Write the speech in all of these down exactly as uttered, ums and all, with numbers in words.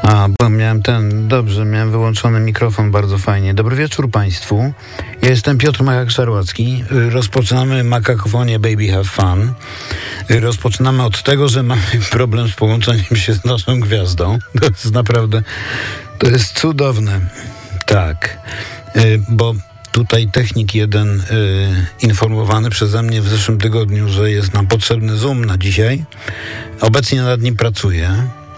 A, bo miałem ten, dobrze, miałem wyłączony mikrofon, bardzo fajnie. Dobry wieczór Państwu. Ja jestem Piotr Majak-Szarłacki. Rozpoczynamy Makakofonię Baby Have Fun. Rozpoczynamy od tego, że mamy problem z połączeniem się z naszą gwiazdą. To jest naprawdę, to jest cudowne. Tak, bo tutaj technik jeden informowany przeze mnie w zeszłym tygodniu, że jest nam potrzebny Zoom na dzisiaj. Obecnie nad nim pracuję.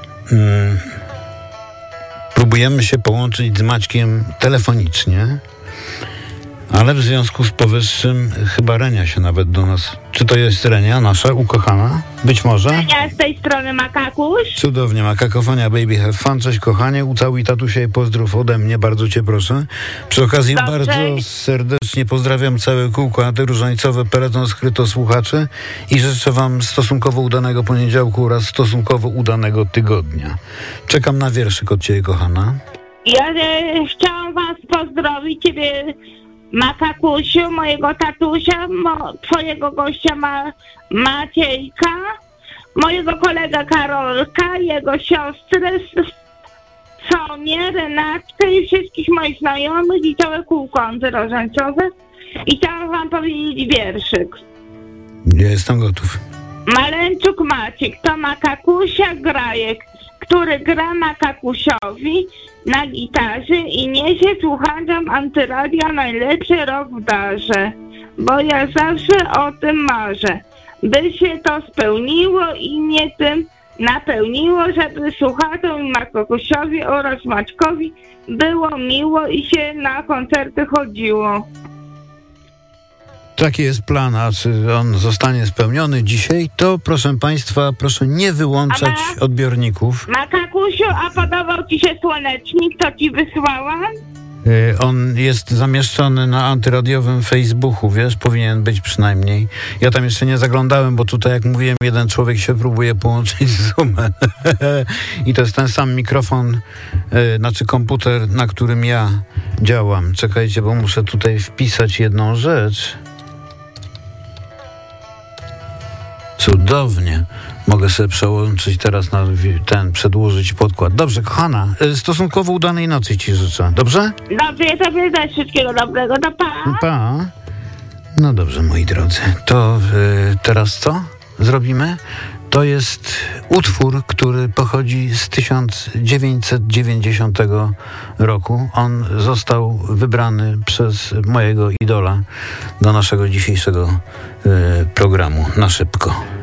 Próbujemy się połączyć z Maćkiem telefonicznie, ale w związku z powyższym chyba Renia się nawet do nas... Czy to jest Renia, nasza ukochana? Być może? Renia z tej strony Makakuś. Cudownie, Makakofonia Baby Have Fun. Cześć kochanie, ucałuj tatusia i pozdrów ode mnie, bardzo cię proszę. Przy okazji Dobrze. bardzo serdecznie pozdrawiam całe kółko antyróżańcowe, peleton skryto słuchaczy i życzę wam stosunkowo udanego poniedziałku oraz stosunkowo udanego tygodnia. Czekam na wierszyk od ciebie, kochana. Ja e, chciałam was pozdrowić, ciebie Makakusiu, mojego tatusia, mo, twojego gościa ma, Maciejka, mojego kolegę Karolka, jego siostrę Sonię, Renatkę i wszystkich moich znajomych i całe kółko antyróżańcowe. I chciałam wam powiedzieć wierszyk. Ja jestem gotów. Maleńczuk Maciek to Makakusia Grajek, który gra Makakusiowi na gitarze i niesie słuchaczom Antyradia najlepszy rok w darze, bo ja zawsze o tym marzę, by się to spełniło i mnie tym napełniło, żeby słuchaczom i Makakusiowi oraz Maćkowi było miło i się na koncerty chodziło. Taki jest plan, a czy on zostanie spełniony dzisiaj, to proszę Państwa, proszę nie wyłączać ma... odbiorników. Makakusiu, a podobał Ci się słonecznik, co Ci wysłałam? Yy, on jest zamieszczony na antyradiowym Facebooku, wiesz, powinien być przynajmniej. Ja tam jeszcze nie zaglądałem, bo tutaj, jak mówiłem, jeden człowiek się próbuje połączyć z Zoomem. I to jest ten sam mikrofon, yy, znaczy komputer, na którym ja działam. Czekajcie, bo muszę tutaj wpisać jedną rzecz. Cudownie. Mogę sobie przełączyć teraz na ten, przedłużyć podkład. Dobrze, kochana, stosunkowo udanej nocy ci życzę. Dobrze? Dobrze, ja tobie też wszystkiego dobrego. To pa. Pa. No dobrze, moi drodzy. To y, teraz co zrobimy? To jest utwór, który pochodzi z tysiąc dziewięćset dziewięćdziesiątego roku. On został wybrany przez mojego idola do naszego dzisiejszego y, programu Na Szybko.